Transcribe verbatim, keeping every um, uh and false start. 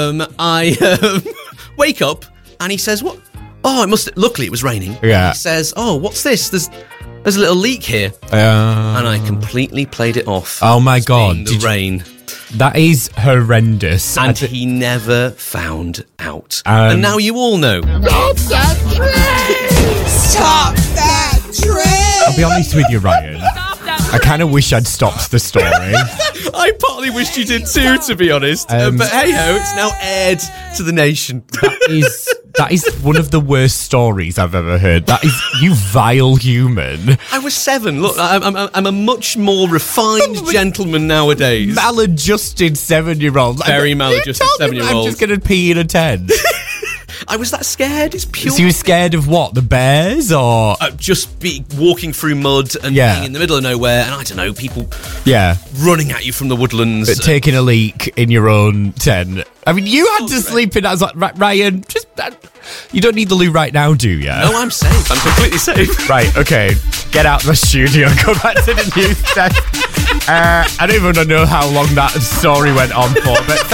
Um, I um, wake up and he says, "What? Oh, it must. Luckily, it was raining." Yeah. He says, "Oh, what's this? There's there's a little leak here," Uh, and I completely played it off. Oh my as God, being the did you- rain. That is horrendous. I And thi- he never found out. Um, and now you all know. Stop that train! Stop that train! I'll be honest with you, Ryan. I kind of wish I'd stopped the story. I partly wished you did too, to be honest. Um, uh, but hey ho, it's now aired to the nation. That is that is one of the worst stories I've ever heard. That is, you vile human. I was seven. Look, I'm, I'm, I'm a much more refined gentleman nowadays. Maladjusted seven-year-old. Very I'm- maladjusted you told me seven-year-old. I'm just going to pee in a tent. I was that scared. It's pure. So you were scared of what? The bears or? uh, just be walking through mud and Yeah. being in the middle of nowhere, and I don't know, people Yeah. running at you from the woodlands. But taking a leak in your own tent. I mean, you had to sleep in. I was like, "Ri- Ryan, just uh, you don't need the loo right now, do you? no, I'm safe. I'm completely safe. Right, okay. Get out of the studio. Go back to the news desk. Uh, I don't even know how long that story went on for, but